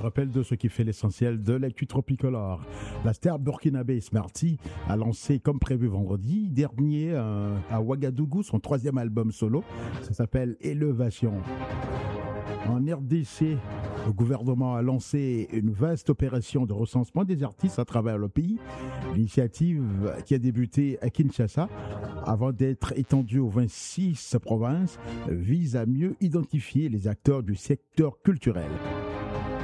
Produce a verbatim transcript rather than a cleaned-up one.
rappel de ce qui fait l'essentiel de l'actu tricolore. La star burkinabé Smarty a lancé comme prévu vendredi dernier euh, à Ouagadougou son troisième album solo. Ça s'appelle Élévation. En R D C, le gouvernement a lancé une vaste opération de recensement des artistes à travers le pays. L'initiative qui a débuté à Kinshasa avant d'être étendue aux vingt-six provinces vise à mieux identifier les acteurs du secteur culturel.